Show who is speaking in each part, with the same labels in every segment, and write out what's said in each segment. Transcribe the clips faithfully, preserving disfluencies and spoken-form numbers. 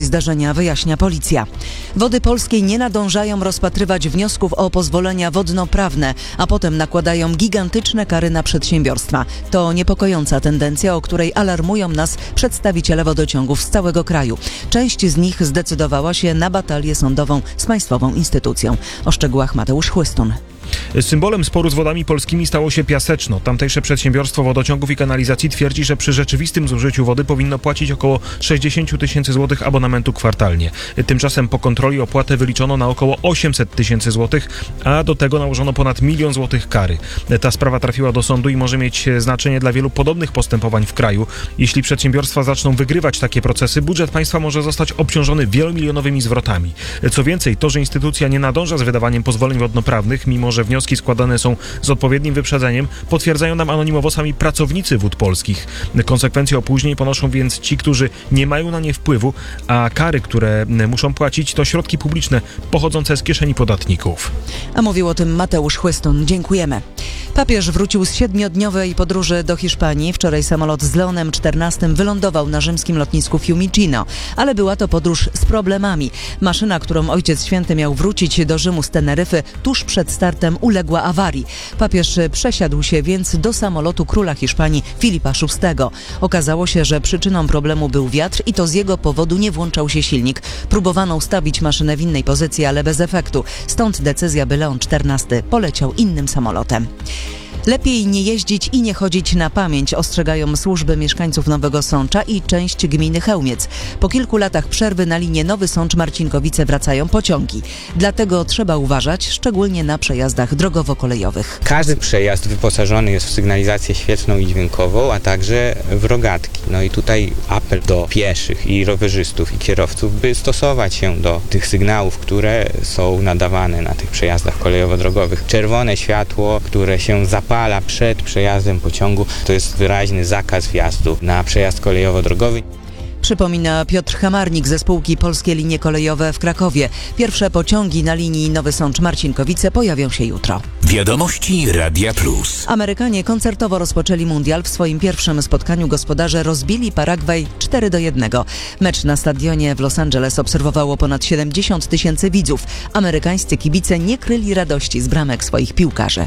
Speaker 1: zdarzenia, wyjaśnia policja. Wody Polskie nie nadążają rozpatrywać wniosków o pozwolenia wodnoprawne, a potem nakładają gigantyczne kary na przedsiębiorstwa. To niepokojąca tendencja, o której alarmują nas przedstawiciele wodociągów z całego kraju. Część z nich zdecydowała się na batalię sądową z państwową instytucją. O szczegółach Mateusz Chłystun.
Speaker 2: Symbolem sporu z Wodami Polskimi stało się Piaseczno. Tamtejsze przedsiębiorstwo wodociągów i kanalizacji twierdzi, że przy rzeczywistym zużyciu wody powinno płacić około sześćdziesiąt tysięcy złotych abonamentu kwartalnie. Tymczasem po kontroli opłatę wyliczono na około osiemset tysięcy złotych, a do tego nałożono ponad milion złotych kary. Ta sprawa trafiła do sądu i może mieć znaczenie dla wielu podobnych postępowań w kraju. Jeśli przedsiębiorstwa zaczną wygrywać takie procesy, budżet państwa może zostać obciążony wielomilionowymi zwrotami. Co więcej, to, że instytucja nie nadąża z wydawaniem pozwoleń wodnoprawnych, mimo że wnioski składane są z odpowiednim wyprzedzeniem, potwierdzają nam anonimowo sami pracownicy Wód Polskich. Konsekwencje opóźnień ponoszą więc ci, którzy nie mają na nie wpływu, a kary, które muszą płacić, to środki publiczne pochodzące z kieszeni podatników.
Speaker 1: A mówił o tym Mateusz Chłystun. Dziękujemy. Papież wrócił z siedmiodniowej podróży do Hiszpanii. Wczoraj samolot z Leonem czternastym wylądował na rzymskim lotnisku Fiumicino, ale była to podróż z problemami. Maszyna, którą Ojciec Święty miał wrócić do Rzymu z Teneryfy, tuż przed startem uległa awarii. Papież przesiadł się więc do samolotu króla Hiszpanii Filipa szóstego. Okazało się, że przyczyną problemu był wiatr i to z jego powodu nie włączał się silnik. Próbowano ustawić maszynę w innej pozycji, ale bez efektu. Stąd decyzja, by Leon czternasty poleciał innym samolotem. Lepiej nie jeździć i nie chodzić na pamięć, ostrzegają służby mieszkańców Nowego Sącza i część gminy Chełmiec. Po kilku latach przerwy na linię Nowy Sącz-Marcinkowice wracają pociągi. Dlatego trzeba uważać, szczególnie na przejazdach drogowo-kolejowych.
Speaker 3: Każdy przejazd wyposażony jest w sygnalizację świetlną i dźwiękową, a także w rogatki. No i tutaj apel do pieszych i rowerzystów i kierowców, by stosować się do tych sygnałów, które są nadawane na tych przejazdach kolejowo-drogowych. Czerwone światło, które się zapala przed przejazdem pociągu, to jest wyraźny zakaz wjazdu na przejazd kolejowo-drogowy.
Speaker 1: Przypomina Piotr Hamarnik ze spółki Polskie Linie Kolejowe w Krakowie. Pierwsze pociągi na linii Nowy Sącz-Marcinkowice pojawią się jutro.
Speaker 4: Wiadomości Radia Plus.
Speaker 1: Amerykanie koncertowo rozpoczęli mundial. W swoim pierwszym spotkaniu gospodarze rozbili Paragwaj cztery do jednego. Mecz na stadionie w Los Angeles obserwowało ponad siedemdziesiąt tysięcy widzów. Amerykańscy kibice nie kryli radości z bramek swoich piłkarzy.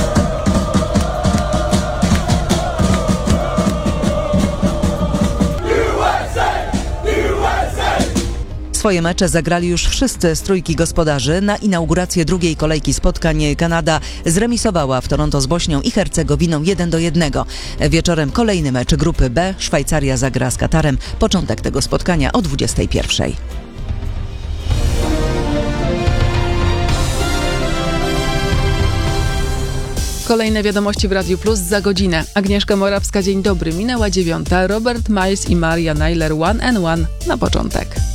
Speaker 1: Swoje mecze zagrali już wszyscy z trójki gospodarzy. Na inaugurację drugiej kolejki spotkań Kanada zremisowała w Toronto z Bośnią i Hercegowiną jeden do jednego. Wieczorem kolejny mecz grupy B. Szwajcaria zagra z Katarem. Początek tego spotkania o dwudziestej pierwszej.
Speaker 5: Kolejne wiadomości w Radiu Plus za godzinę. Agnieszka Morawska, dzień dobry. Minęła dziewiąta. Robert Miles i Maria Nyler One and One na początek.